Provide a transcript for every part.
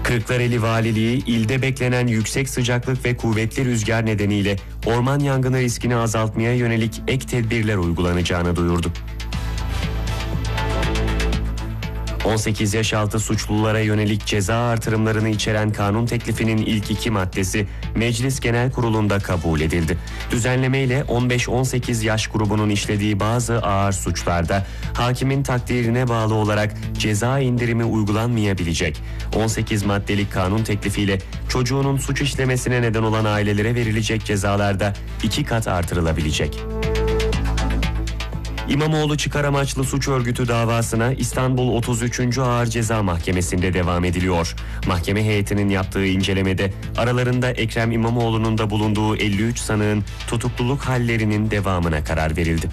Kırklareli Valiliği ilde beklenen yüksek sıcaklık ve kuvvetli rüzgar nedeniyle orman yangını riskini azaltmaya yönelik ek tedbirler uygulanacağını duyurdu. 18 yaş altı suçlulara yönelik ceza artırımlarını içeren kanun teklifinin ilk 2 maddesi Meclis Genel Kurulu'nda kabul edildi. Düzenlemeyle 15-18 yaş grubunun işlediği bazı ağır suçlarda hakimin takdirine bağlı olarak ceza indirimi uygulanmayabilecek. 18 maddelik kanun teklifiyle çocuğunun suç işlemesine neden olan ailelere verilecek cezalarda 2 kat artırılabilecek. İmamoğlu çıkar amaçlı suç örgütü davasına İstanbul 33. Ağır Ceza Mahkemesi'nde devam ediliyor. Mahkeme heyetinin yaptığı incelemede aralarında Ekrem İmamoğlu'nun da bulunduğu 53 sanığın tutukluluk hallerinin devamına karar verildi.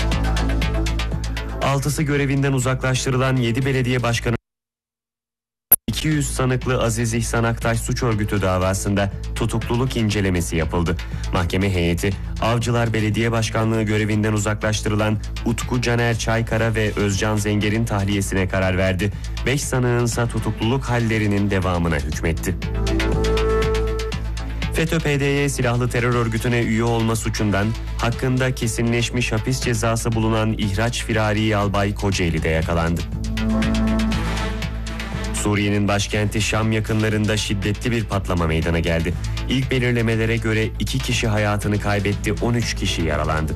6'sı görevinden uzaklaştırılan 7 belediye başkanı 200 sanıklı Aziz İhsan Aktaş suç örgütü davasında tutukluluk incelemesi yapıldı. Mahkeme heyeti, Avcılar Belediye Başkanlığı görevinden uzaklaştırılan Utku Caner Çaykara ve Özcan Zenger'in tahliyesine karar verdi. 5 sanığın ise tutukluluk hallerinin devamına hükmetti. FETÖ-PDY silahlı terör örgütüne üye olma suçundan hakkında kesinleşmiş hapis cezası bulunan İhraç Firari Albay Kocaeli'de yakalandı. Suriye'nin başkenti Şam yakınlarında şiddetli bir patlama meydana geldi. İlk belirlemelere göre 2 kişi hayatını kaybetti, 13 kişi yaralandı.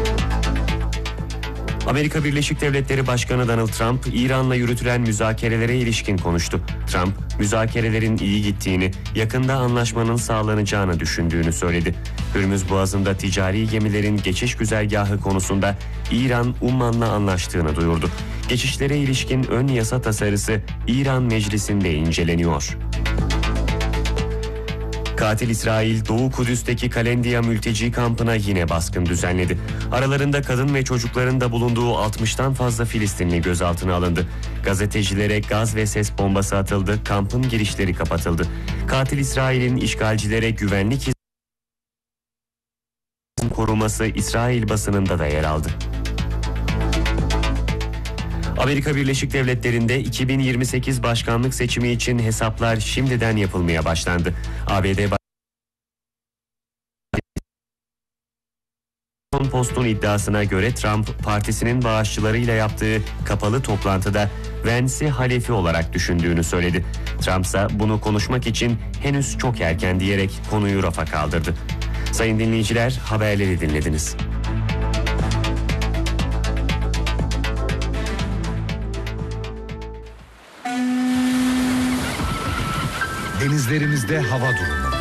Amerika Birleşik Devletleri Başkanı Donald Trump, İran'la yürütülen müzakerelere ilişkin konuştu. Trump, müzakerelerin iyi gittiğini, yakında anlaşmanın sağlanacağını düşündüğünü söyledi. Hürmüz Boğazı'nda ticari gemilerin geçiş güzergahı konusunda İran, Umman'la anlaştığını duyurdu. Geçişlere ilişkin ön yasa tasarısı İran Meclisi'nde inceleniyor. Katil İsrail, Doğu Kudüs'teki Kalendia mülteci kampına yine baskın düzenledi. Aralarında kadın ve çocukların da bulunduğu 60'tan fazla Filistinli gözaltına alındı. Gazetecilere gaz ve ses bombası atıldı, kampın girişleri kapatıldı. Katil İsrail'in işgalcilere güvenlik koruması İsrail basınında da yer aldı. Amerika Birleşik Devletleri'nde 2028 başkanlık seçimi için hesaplar şimdiden yapılmaya başlandı. ABD Post'un iddiasına göre Trump, partisinin bağışçılarıyla yaptığı kapalı toplantıda Vance'i halefi olarak düşündüğünü söyledi. Trump ise bunu konuşmak için henüz çok erken diyerek konuyu rafa kaldırdı. Sayın dinleyiciler, haberleri dinlediniz. Denizlerimizde hava durumu.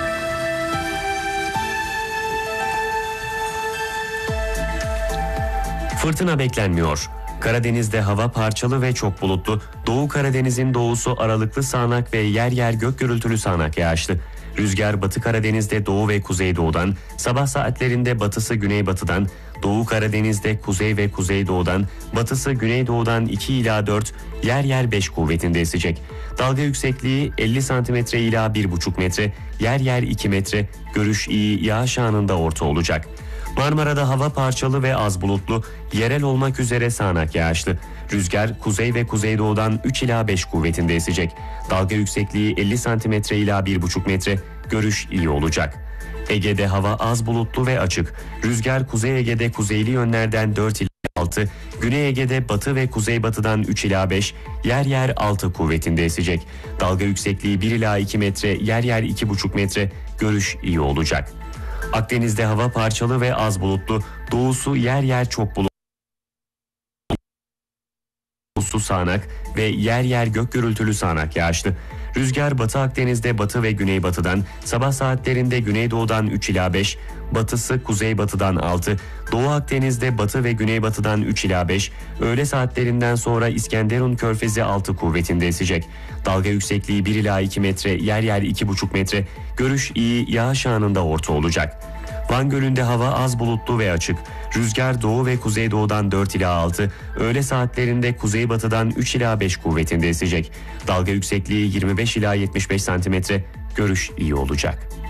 Fırtına beklenmiyor. Karadeniz'de hava parçalı ve çok bulutlu. Doğu Karadeniz'in doğusu aralıklı sağanak ve yer yer gök gürültülü sağanak yağışlı. Rüzgar Batı Karadeniz'de doğu ve kuzeydoğudan, sabah saatlerinde batısı güneybatıdan, Doğu Karadeniz'de kuzey ve kuzeydoğudan, batısı güneydoğudan 2 ila 4, yer yer 5 kuvvetinde esecek. Dalga yüksekliği 50 santimetre ila 1,5 metre, yer yer 2 metre, görüş iyi, yağış anında orta olacak. Marmara'da hava parçalı ve az bulutlu, yerel olmak üzere sağanak yağışlı. Rüzgar kuzey ve kuzeydoğudan 3 ila 5 kuvvetinde esecek. Dalga yüksekliği 50 santimetre ila 1,5 metre, görüş iyi olacak. Ege'de hava az bulutlu ve açık. Rüzgar Kuzey Ege'de kuzeyli yönlerden 4 ila 6, Güney Ege'de batı ve kuzeybatıdan 3 ila 5, yer yer 6 kuvvetinde esecek. Dalga yüksekliği 1 ila 2 metre, yer yer 2,5 metre, görüş iyi olacak. Akdeniz'de hava parçalı ve az bulutlu, doğusu yer yer çok bulutlu, sağanak ve yer yer gök gürültülü sağanak yağışlı. Rüzgar Batı Akdeniz'de batı ve güneybatıdan, sabah saatlerinde güneydoğudan 3 ila 5, batısı kuzeybatıdan 6, Doğu Akdeniz'de batı ve güneybatıdan 3 ila 5, öğle saatlerinden sonra İskenderun Körfezi 6 kuvvetinde esecek. Dalga yüksekliği 1 ila 2 metre, yer yer 2,5 metre, görüş iyi, yağış anında orta olacak. Van Gölü'nde hava az bulutlu ve açık. Rüzgar doğu ve kuzeydoğudan 4 ila 6, öğle saatlerinde kuzeybatıdan 3 ila 5 kuvvetinde esecek. Dalga yüksekliği 25 ila 75 santimetre, görüş iyi olacak.